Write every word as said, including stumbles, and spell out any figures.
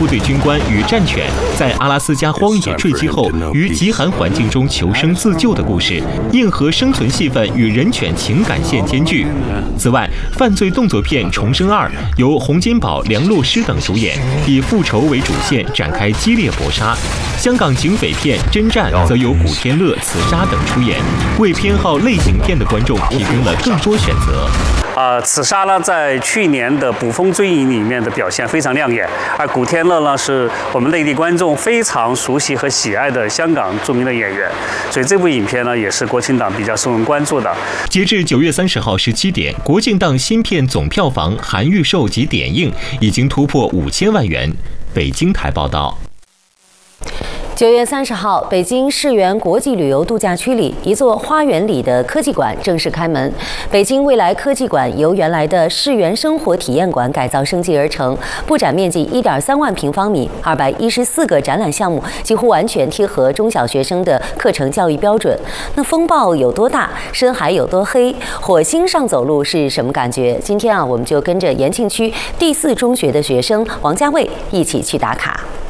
部队军官与战犬在阿拉斯加荒野坠机后，于极寒环境中求生自救的故事，硬核生存戏份与人犬情感线兼具。此外，犯罪动作片《重生二》由洪金宝、梁洛施等主演，以复仇为主线展开激烈搏杀。香港警匪片《真战》则由古天乐、刺杀等出演，为偏好类型片的观众提供了更多选择。 呃，刺杀呢，在去年的《捕风追影》里面的表现非常亮眼，而古天乐呢，是我们内地观众非常熟悉和喜爱的香港著名的演员，所以这部影片呢，也是国庆档比较受人关注的。 截至九月三十号十七点，国庆档新片总票房含预售及点映已经突破五千万元。北京台报道。 九月三十号，北京世园国际旅游度假区里，一座花园里的科技馆正式开门。北京未来科技馆由原来的世园生活体验馆改造升级而成，布展面积一点三万平方米，二百一十四个展览项目，几乎完全贴合中小学生的课程教育标准。那风暴有多大？深海有多黑？火星上走路是什么感觉？今天啊，我们就跟着延庆区第四中学的学生王家卫一起去打卡。